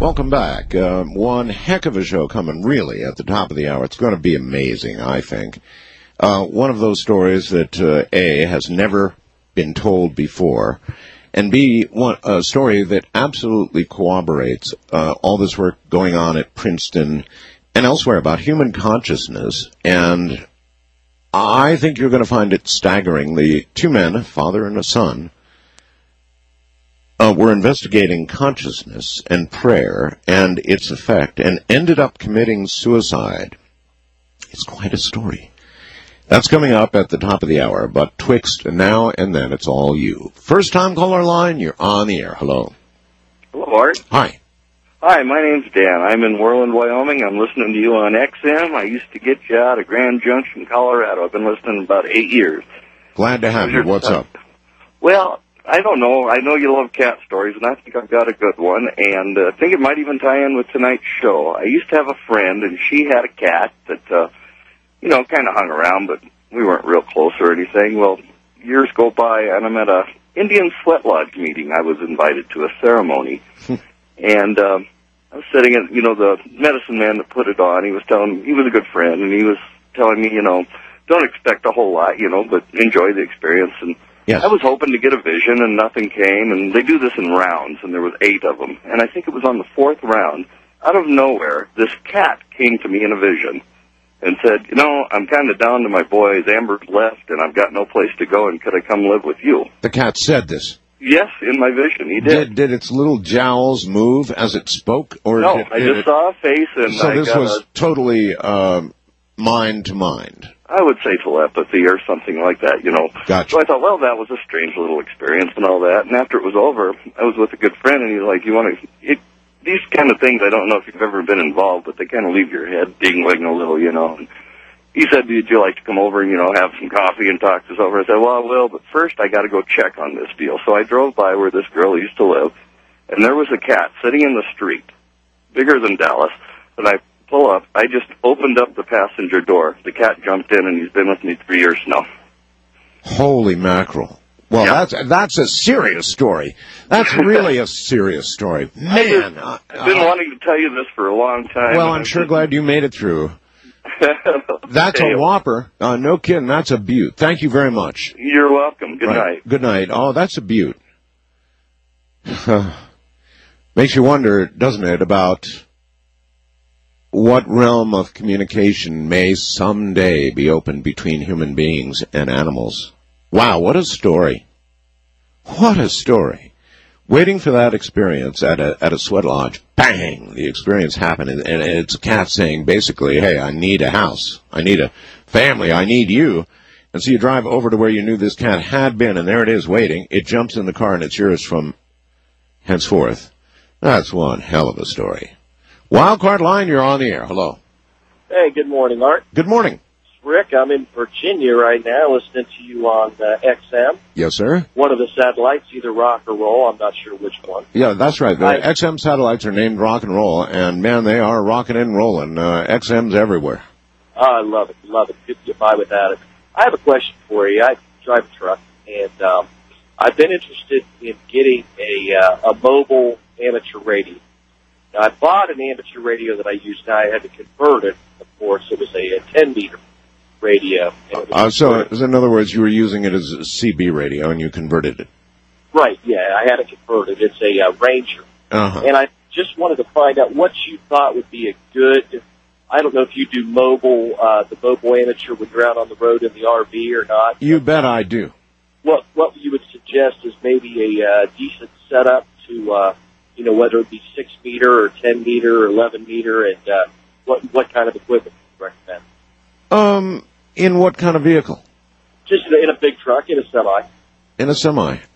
Welcome back. One heck of a show coming, really, at the top of the hour. It's going to be amazing, I think. One of those stories that, A, has never been told before, and B, a story that absolutely corroborates all this work going on at Princeton and elsewhere about human consciousness. And I think you're going to find it staggering. The two men, a father and a son, were investigating consciousness and prayer and its effect and ended up committing suicide. It's quite a story. That's coming up at the top of the hour, but twixt now and then, it's all you. First time caller line, you're on the air. Hello. Hello, Art. Hi. Hi, my name's Dan. I'm in Worland, Wyoming. I'm listening to you on XM. I used to get you out of Grand Junction, Colorado. I've been listening about 8 years. Glad to have you. What's up? Well, I don't know. I know you love cat stories, and I think I've got a good one, and I think it might even tie in with tonight's show. I used to have a friend, and she had a cat that, kind of hung around, but we weren't real close or anything. Well, years go by, and I'm at a Indian Sweat Lodge meeting. I was invited to a ceremony, and I was sitting at, the medicine man that put it on. He was telling me, he was a good friend, and he was telling me, don't expect a whole lot, but enjoy the experience. And yes. I was hoping to get a vision, and nothing came. And they do this in rounds, and there was 8 of them. And I think it was on the 4th round, out of nowhere, this cat came to me in a vision and said, I'm kind of down to my boys. Amber's left, and I've got no place to go, and could I come live with you? The cat said this? Yes, in my vision, he did. Did its little jowls move as it spoke? Or no, I just saw a face, and so this was totally mind to mind. I would say telepathy or something like that, Gotcha. So I thought, well, that was a strange little experience and all that. And after it was over, I was with a good friend, and he's like, these kind of things, I don't know if you've ever been involved, but they kind of leave your head dingling a little, And he said, would you like to come over and, have some coffee and talk this over? I said, well, I will, but first I got to go check on this deal. So I drove by where this girl used to live, and there was a cat sitting in the street, bigger than Dallas, and I pull up. I just opened up the passenger door. The cat jumped in, and he's been with me 3 years now. Holy mackerel. Well, yeah. that's a serious story. That's really a serious story. Man. I've been wanting to tell you this for a long time. Well, I'm sure glad you made it through. That's a whopper. No kidding. That's a beaut. Thank you very much. You're welcome. Good night. Good night. Oh, that's a beaut. Makes you wonder, doesn't it, about what realm of communication may someday be opened between human beings and animals. Wow, what a story. What a story. Waiting for that experience at a sweat lodge. Bang! The experience happened, and it's a cat saying, basically, hey, I need a house. I need a family. I need you. And so you drive over to where you knew this cat had been, and there it is waiting. It jumps in the car, and it's yours from henceforth. That's one hell of a story. Wildcard line, you're on the air. Hello. Hey, good morning, Art. Good morning. Rick, I'm in Virginia right now listening to you on XM. Yes, sir. One of the satellites, either rock or roll. I'm not sure which one. Yeah, that's right. The XM satellites are named rock and roll, and, man, they are rocking and rolling. XM's everywhere. Oh, I love it. Love it. Couldn't get by without it. I have a question for you. I drive a truck, and I've been interested in getting a mobile amateur radio. Now, I bought an amateur radio that I use now. I had to convert it, of course. It was a 10-meter radio. So, in other words, you were using it as a CB radio, and you converted it. Right, yeah. I had it converted. It's a Ranger. Uh-huh. And I just wanted to find out what you thought would be a good, I don't know if you do mobile, the mobile amateur when you're out on the road in the RV or not. You bet I do. What you would suggest is maybe a decent setup to, whether it be 6-meter or 10-meter or 11-meter, and what kind of equipment do you recommend? In what kind of vehicle? Just in a big truck, in a semi. In a semi.